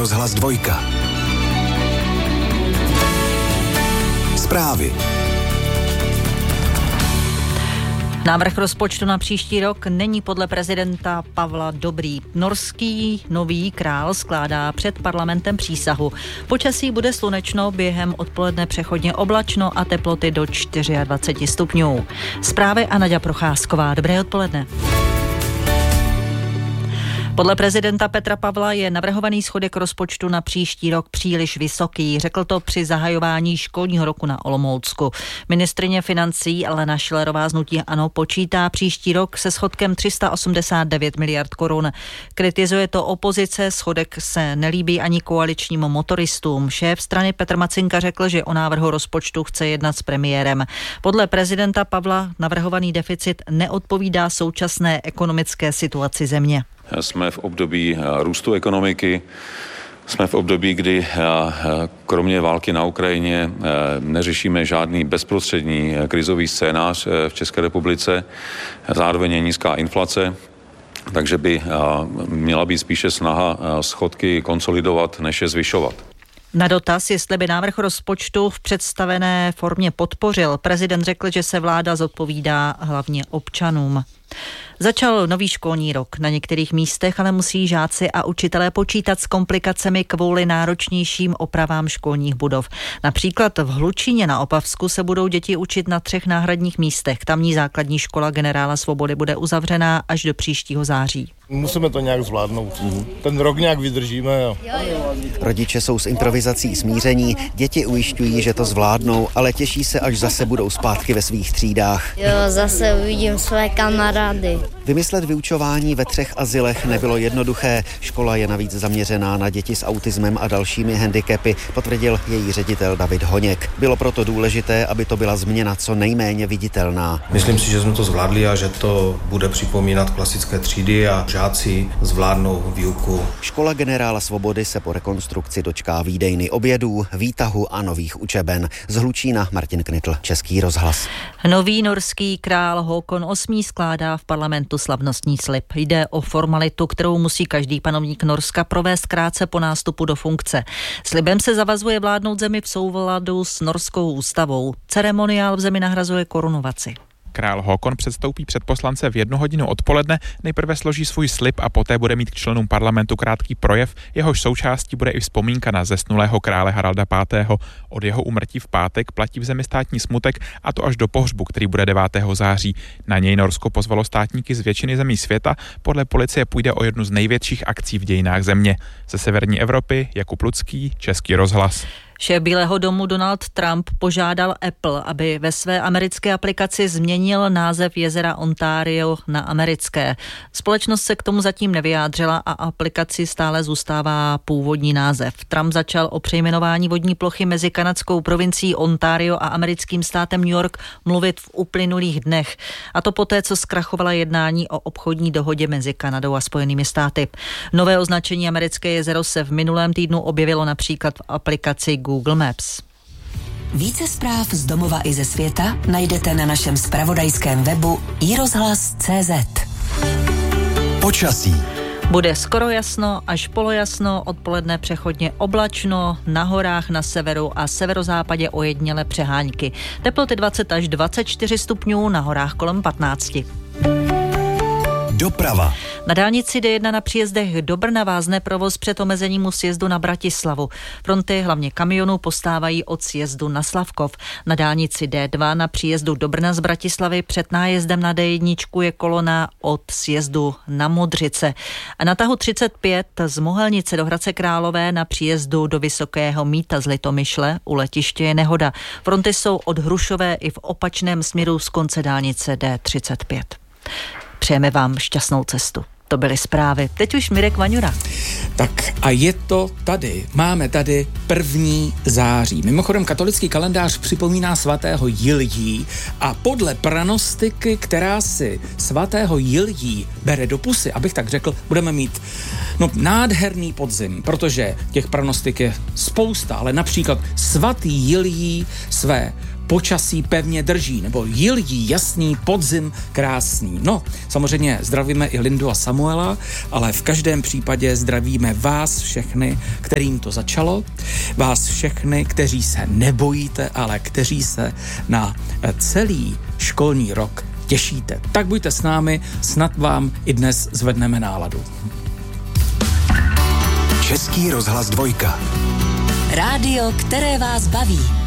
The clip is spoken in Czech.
rozhlas 2. Zprávy. Návrh rozpočtu na příští rok není podle prezidenta Pavla dobrý. Norský nový král skládá před parlamentem přísahu. Počasí bude slunečno, během odpoledne přechodně oblačno a teploty do 24 stupňů. Zprávy a Naďa Procházková. Dobré odpoledne. Podle prezidenta Petra Pavla je navrhovaný schodek rozpočtu na příští rok příliš vysoký. Řekl to při zahajování školního roku na Olomoucku. Ministryně financí Alena Schillerová z hnutí ANO počítá příští rok se schodkem 389 miliard korun. Kritizuje to opozice, schodek se nelíbí ani koaličním motoristům. Šéf strany Petr Macinka řekl, že o návrhu rozpočtu chce jednat s premiérem. Podle prezidenta Pavla navrhovaný deficit neodpovídá současné ekonomické situaci země. Jsme v období růstu ekonomiky, jsme v období, kdy kromě války na Ukrajině neřešíme žádný bezprostřední krizový scénář v České republice, zároveň je nízká inflace, takže by měla být spíše snaha schodky konsolidovat, než je zvyšovat. Na dotaz, jestli by návrh rozpočtu v představené formě podpořil, prezident řekl, že se vláda zodpovídá hlavně občanům. Začal nový školní rok. Na některých místech ale musí žáci a učitelé počítat s komplikacemi kvůli náročnějším opravám školních budov. Například v Hlučíně na Opavsku se budou děti učit na 3 náhradních místech. Tamní základní škola generála Svobody bude uzavřená až do příštího září. Musíme to nějak zvládnout. Ten rok nějak vydržíme. Rodiče jsou s improvizací smíření, děti ujišťují, že to zvládnou, ale těší se, až zase budou zpátky ve svých třídách. Jo, zase uvidím své kamarády. Vymyslet vyučování ve 3 azylech nebylo jednoduché. Škola je navíc zaměřená na děti s autismem a dalšími handicapy, potvrdil její ředitel David Honěk. Bylo proto důležité, aby to byla změna co nejméně viditelná. Myslím si, že jsme to zvládli a že to bude připomínat klasické třídy a žáci zvládnou výuku. Škola generála Svobody se po rekonstrukci dočká výdejny obědů, výtahu a nových učeben. Z Hlučína Martin Knitl, Český rozhlas. Nový norský král Håkon VIII skládá v parlamentu slavnostní slib. Jde o formalitu, kterou musí každý panovník Norska provést krátce po nástupu do funkce. Slibem se zavazuje vládnout zemi v souladu s norskou ústavou. Ceremoniál v zemi nahrazuje korunovaci. Král Håkon předstoupí před poslance v 1 hodinu odpoledne, nejprve složí svůj slib a poté bude mít k členům parlamentu krátký projev, jehož součástí bude i vzpomínka na zesnulého krále Haralda V. Od jeho úmrtí v pátek platí v zemi státní smutek, a to až do pohřbu, který bude 9. září. Na něj Norsko pozvalo státníky z většiny zemí světa, podle policie půjde o jednu z největších akcí v dějinách země. Ze severní Evropy Jakub Lucký, Český rozhlas. Šéf Bílého domu Donald Trump požádal Apple, aby ve své americké aplikaci změnil název jezera Ontario na americké. Společnost se k tomu zatím nevyjádřila a aplikaci stále zůstává původní název. Trump začal o přejmenování vodní plochy mezi kanadskou provincií Ontario a americkým státem New York mluvit v uplynulých dnech. A to poté, co zkrachovala jednání o obchodní dohodě mezi Kanadou a Spojenými státy. Nové označení americké jezero se v minulém týdnu objevilo například v aplikaci Google Maps. Více zpráv z domova i ze světa najdete na našem zpravodajském webu iRozhlas.cz. Počasí. Bude skoro jasno až polojasno, odpoledne přechodně oblačno, na horách na severu a severozápadě ojedinělé přehánky. Teploty 20 až 24 stupňů, na horách kolem 15. Doprava. Na dálnici D1 na příjezdech do Brna vázne provoz před omezením u sjezdu na Bratislavu. Fronty hlavně kamionů postávají od sjezdu na Slavkov. Na dálnici D2 na příjezdu do Brna z Bratislavy před nájezdem na D1 je kolona od sjezdu na Modřice. A na tahu 35 z Mohelnice do Hradce Králové na příjezdu do Vysokého Mýta z Litomyšle u letiště je nehoda. Fronty jsou od Hrušové i v opačném směru z konce dálnice D35. Přejeme vám šťastnou cestu. To byly zprávy. Teď už Mirek Vaňura. Tak a je to tady. Máme tady 1. září. Mimochodem katolický kalendář připomíná svatého Jiljí a podle pranostiky, která si svatého Jiljí bere do pusy, abych tak řekl, budeme mít nádherný podzim, protože těch pranostik je spousta, ale například svatý Jiljí své počasí pevně drží, nebo jiljí jasný podzim krásný. No, samozřejmě zdravíme i Lindu a Samuela, ale v každém případě zdravíme vás všechny, kterým to začalo, vás všechny, kteří se nebojíte, ale kteří se na celý školní rok těšíte. Tak buďte s námi, snad vám i dnes zvedneme náladu. Český rozhlas 2. Rádio, které vás baví.